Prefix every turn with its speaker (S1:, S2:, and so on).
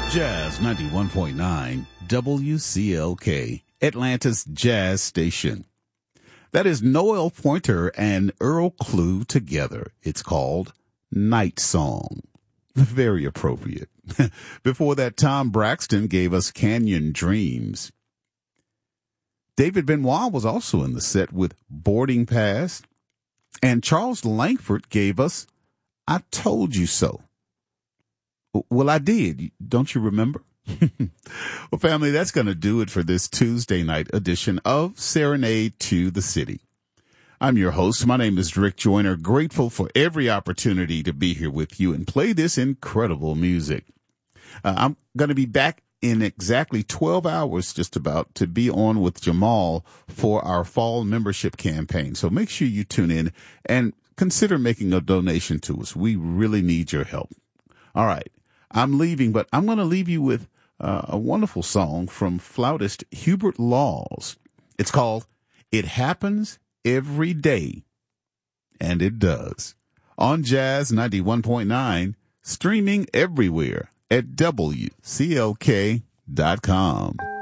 S1: Jazz 91.9 WCLK, Atlanta's jazz station. That is Noel Pointer and Earl Klugh together. It's called Night Song. Very appropriate. Before that, Tom Braxton gave us Canyon Dreams. David Benoit was also in the set with Boarding Pass. And Charles Langford gave us I Told You So. Well, I did. Don't you remember? Well, family, that's going to do it for this Tuesday night edition of Serenade to the City. I'm your host. My name is Rick Joyner, grateful for every opportunity to be here with you and play this incredible music. I'm going to be back in exactly 12 hours just about to be on with Jamal for our fall membership campaign. So make sure you tune in and consider making a donation to us. We really need your help. All right. I'm leaving, but I'm going to leave you with a wonderful song from flautist Hubert Laws. It's called It Happens Every Day, and it does. On Jazz 91.9, streaming everywhere at WCLK.com.